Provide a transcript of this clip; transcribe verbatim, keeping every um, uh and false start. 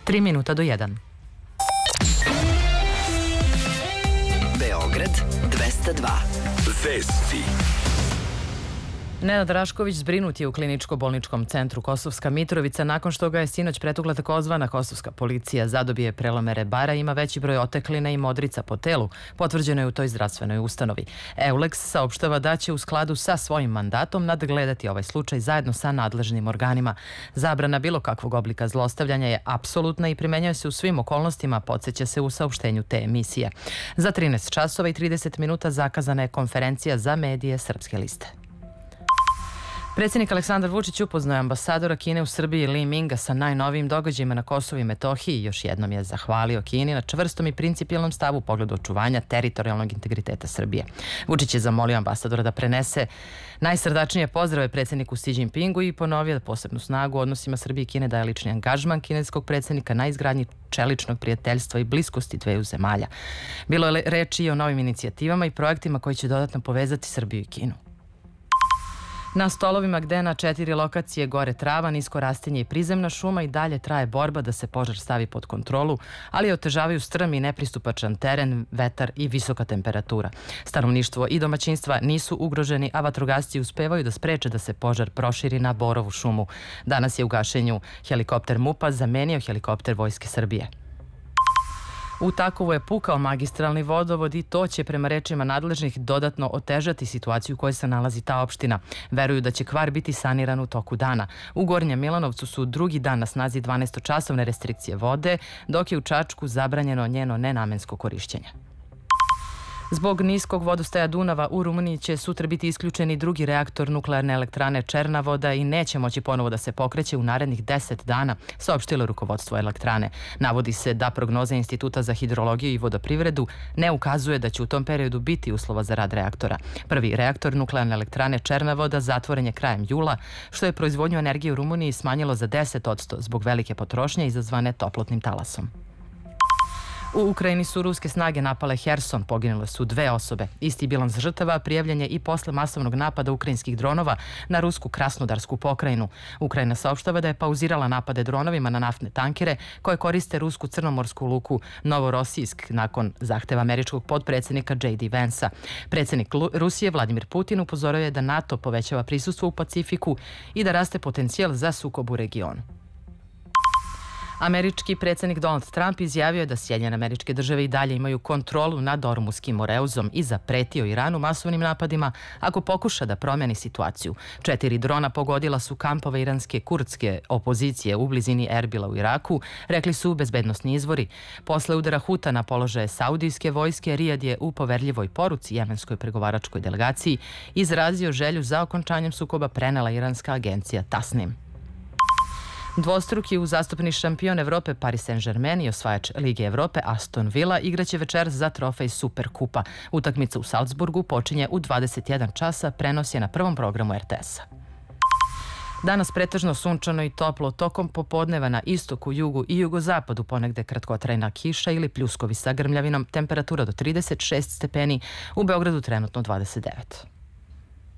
Tri minuta do jedan. Beograd dvesta dva. Vesti. Nenad Rašković zbrinut je u kliničko-bolničkom centru Kosovska Mitrovica nakon što ga je sinoć pretukla takozvana kosovska policija. Zadobije prelome rebara, ima veći broj otekline i modrica po telu. Potvrđeno je u toj zdravstvenoj ustanovi. Euleks saopštava da će u skladu sa svojim mandatom nadgledati ovaj slučaj zajedno sa nadležnim organima. Zabrana bilo kakvog oblika zlostavljanja je apsolutna i primenjuje se u svim okolnostima, podsjeća se u saopštenju te emisije. Za trinaest časova i trideset minuta zakazana je konferencija za medije Srpske liste. Predsjednik Aleksandar Vučić upoznao je ambasadora Kine u Srbiji Li Minga sa najnovijim događajima na Kosovu i Metohiji. Još jednom je zahvalio Kini na čvrstom i principijelnom stavu u pogledu očuvanja teritorijalnog integriteta Srbije. Vučić je zamolio ambasadora da prenese najsrdačnije pozdrave predsjedniku Xi Jinpingu i ponovio da posebnu snagu u odnosima Srbije i Kine daje lični angažman kineskog predsjednika na izgradnji čeličnog prijateljstva i bliskosti dveju zemalja. Bilo je reči i o novim inicijativama i projektima koji će dodatno povezati Srbiju i Kinu. Na stolovima gde na četiri lokacije gore trava, nisko rastinje i prizemna šuma i dalje traje borba da se požar stavi pod kontrolu, ali otežavaju strm i nepristupačan teren, vetar i visoka temperatura. Stanovništvo i domaćinstva nisu ugroženi, a vatrogasci uspevaju da spreče da se požar proširi na Borovu šumu. Danas je u gašenju helikopter MUP-a zamenio helikopter Vojske Srbije. U Takovu je pukao magistralni vodovod i to će prema rečima nadležnih dodatno otežati situaciju u kojoj se nalazi ta opština. Veruju da će kvar biti saniran u toku dana. U Gornjem Milanovcu su drugi dan na snazi dvanaestočasovne restrikcije vode, dok je u Čačku zabranjeno njeno nenamensko korišćenje. Zbog niskog vodostaja Dunava u Rumuniji će sutra biti isključeni drugi reaktor nuklearne elektrane Černa voda i neće moći ponovo da se pokreće u narednih deset dana, saopštilo rukovodstvo elektrane. Navodi se da prognoza Instituta za hidrologiju i vodoprivredu ne ukazuje da će u tom periodu biti uslova za rad reaktora. Prvi reaktor nuklearne elektrane Černa voda zatvoren je krajem jula, što je proizvodnju energije u Rumuniji smanjilo za deset posto zbog velike potrošnje izazvane toplotnim talasom. U Ukrajini su ruske snage napale Herson, poginule su dve osobe. Isti bilans žrtava prijavljen je i posle masovnog napada ukrajinskih dronova na rusku Krasnodarsku pokrajinu. Ukrajina saopštava da je pauzirala napade dronovima na naftne tankere koje koriste rusku crnomorsku luku Novorosijsk nakon zahteva američkog potpredsjednika J D Vansa. Predsjednik Rusije Vladimir Putin upozorio je da NATO povećava prisustvo u Pacifiku i da raste potencijal za sukob u regionu. Američki predsjednik Donald Trump izjavio je da Sjedinjene Američke Države i dalje imaju kontrolu nad Ormuskim Moreuzom i zapretio Iranu masovnim napadima ako pokuša da promeni situaciju. Četiri drona pogodila su kampove iranske kurdske opozicije u blizini Erbila u Iraku, rekli su bezbednosni izvori. Posle udara Huta na položaje saudijske vojske, Rijad je u poverljivoj poruci jemenskoj pregovaračkoj delegaciji izrazio želju za okončanjem sukoba, prenela iranska agencija Tasnim. Dvostruki uzastopni šampion Evrope Paris Saint-Germain i osvajač Lige Evrope Aston Villa igraće večeras za trofej Superkupa. Utakmica u Salzburgu počinje u dvadeset jedan časa, prenos je na prvom programu R T S-a. Danas pretežno sunčano i toplo, tokom popodneva na istoku, jugu i jugozapadu ponegde kratkotrajna kiša ili pljuskovi sa grmljavinom, temperatura do trideset šest stepeni, u Beogradu trenutno dvadeset devet.